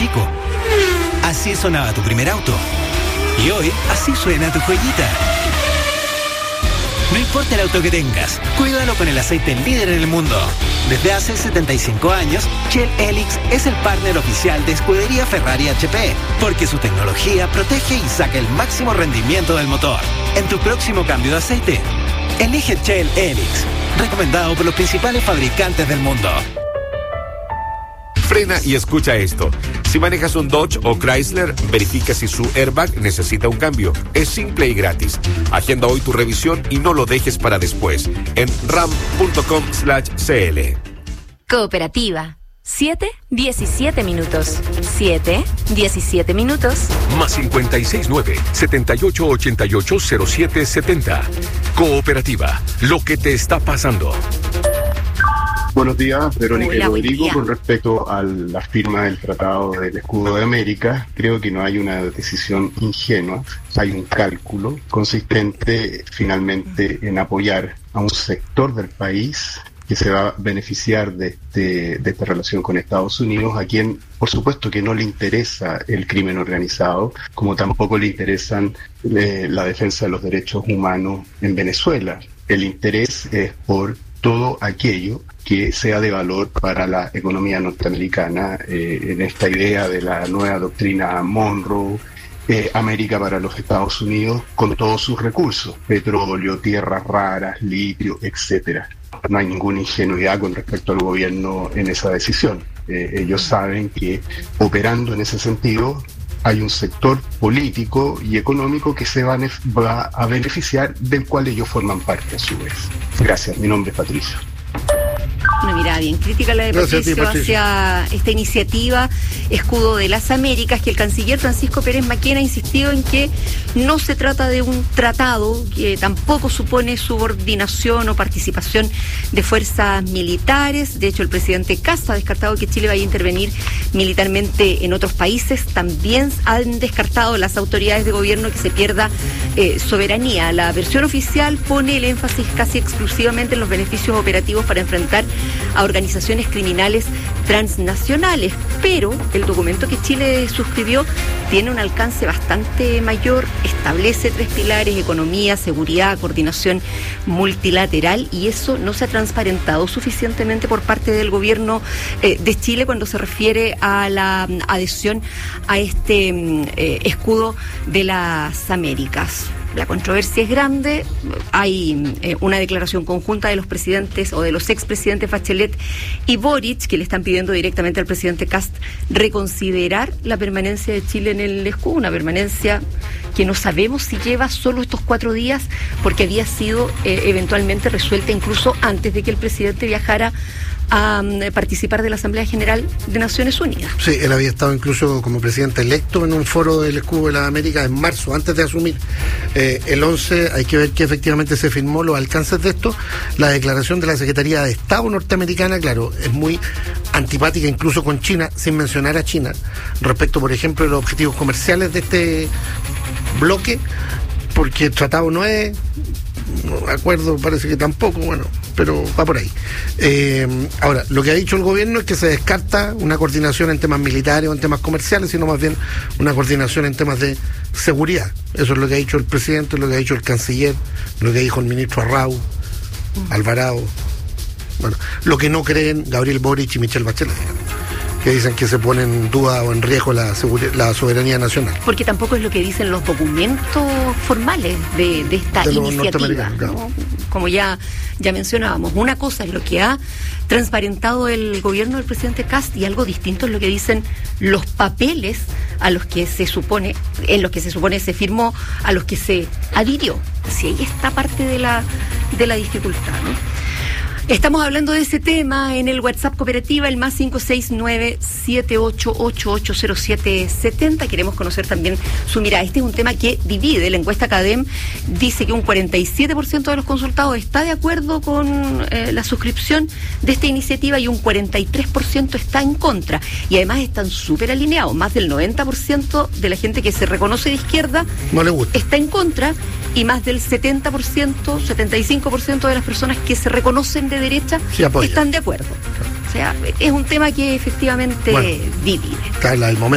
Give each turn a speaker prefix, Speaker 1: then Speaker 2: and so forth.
Speaker 1: chico. Así sonaba tu primer auto. Y hoy, así suena tu joyita. No importa el auto que tengas, cuídalo con el aceite líder en el mundo. Desde hace 75 años, Shell Helix es el partner oficial de Escudería Ferrari HP, porque su tecnología protege y saca el máximo rendimiento del motor. En tu próximo cambio de aceite, elige Shell Helix, recomendado por los principales fabricantes del mundo.
Speaker 2: Frena y escucha esto. Si manejas un Dodge o Chrysler, verifica si su airbag necesita un cambio. Es simple y gratis. Agenda hoy tu revisión y no lo dejes para después. En ram.com/cl.
Speaker 3: Cooperativa. 7:17 minutos. 7:17 minutos.
Speaker 4: Más 569-7888-0770. Cooperativa. Lo que te está pasando.
Speaker 5: Buenos días, Verónica y
Speaker 3: Hola,
Speaker 5: Rodrigo.
Speaker 3: buen día.
Speaker 5: Con respecto a la firma del Tratado del Escudo de América, creo que no hay una decisión ingenua, hay un cálculo consistente finalmente en apoyar a un sector del país que se va a beneficiar de esta relación con Estados Unidos, a quien, por supuesto, que no le interesa el crimen organizado, como tampoco le interesan la defensa de los derechos humanos en Venezuela. El interés es por todo aquello que sea de valor para la economía norteamericana, en esta idea de la nueva doctrina Monroe, América para los Estados Unidos, con todos sus recursos, petróleo, tierras raras, litio, etcétera. No hay ninguna ingenuidad con respecto al gobierno en esa decisión. Ellos saben que, operando en ese sentido, hay un sector político y económico que se va a beneficiar, del cual ellos forman parte a su vez. Gracias, mi nombre es Patricio.
Speaker 3: Una mirada bien crítica la de Patricio hacia esta iniciativa Escudo de las Américas, que el canciller Francisco Pérez Maquena ha insistido en que no se trata de un tratado, que tampoco supone subordinación o participación de fuerzas militares. De hecho, el presidente Kast ha descartado que Chile vaya a intervenir militarmente en otros países. También han descartado las autoridades de gobierno que se pierda soberanía. La versión oficial pone el énfasis casi exclusivamente en los beneficios operativos para enfrentar a organizaciones criminales transnacionales, pero el documento que Chile suscribió tiene un alcance bastante mayor, establece 3 pilares: economía, seguridad, coordinación multilateral, y eso no se ha transparentado suficientemente por parte del gobierno de Chile cuando se refiere a la adhesión a este escudo de las Américas. La controversia es grande. Hay una declaración conjunta de los presidentes o de los expresidentes Bachelet y Boric, que le están pidiendo directamente al presidente Kast reconsiderar la permanencia de Chile en el escudo, una permanencia que no sabemos si lleva solo estos 4 días, porque había sido eventualmente resuelta incluso antes de que el presidente viajara a participar de la Asamblea General de Naciones Unidas.
Speaker 6: Sí, él había estado incluso como presidente electo en un foro del Escudo de las Américas en marzo, antes de asumir. El 11, hay que ver que efectivamente se firmó los alcances de esto. La declaración de la Secretaría de Estado norteamericana, claro, es muy antipática incluso con China, sin mencionar a China, respecto, por ejemplo, de los objetivos comerciales de este bloque, porque el tratado no es, acuerdo parece que tampoco, bueno, pero va por ahí. Ahora, lo que ha dicho el gobierno es que se descarta una coordinación en temas militares o en temas comerciales, sino más bien una coordinación en temas de seguridad. Eso es lo que ha dicho el presidente, lo que ha dicho el canciller, lo que dijo el ministro Alvarado. Bueno, lo que no creen Gabriel Boric y Michelle Bachelet, que dicen que se pone en duda o en riesgo la soberanía nacional.
Speaker 3: Porque tampoco es lo que dicen los documentos formales de esta iniciativa, ¿no? Como ya mencionábamos. Una cosa es lo que ha transparentado el gobierno del presidente Kast y algo distinto es lo que dicen los papeles en los que se supone se firmó, a los que se adhirió. Si ahí está parte de la dificultad, ¿no? Estamos hablando de ese tema en el WhatsApp Cooperativa, el más 569-7888-0770. Queremos conocer también su mirada. Este es un tema que divide. La encuesta CADEM dice que un 47% de los consultados está de acuerdo con la suscripción de esta iniciativa y un 43% está en contra. Y además están súper alineados. Más del 90% de la gente que se reconoce de izquierda
Speaker 6: no le gusta,
Speaker 3: está en contra, y más del 75% de las personas que se reconocen de derecha están de acuerdo. O sea, es un tema que efectivamente divide.
Speaker 6: Claro, el momento